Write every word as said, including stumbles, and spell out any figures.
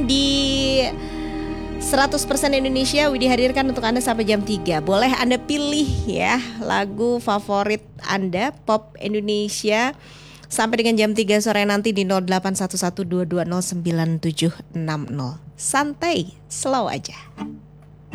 Weekend di seratus persen Indonesia Widi hadirkan untuk Anda sampai jam tiga. Boleh Anda pilih ya lagu favorit Anda pop Indonesia sampai dengan jam tiga sore nanti di nol delapan satu satu dua dua nol sembilan tujuh enam nol. Santai, slow aja.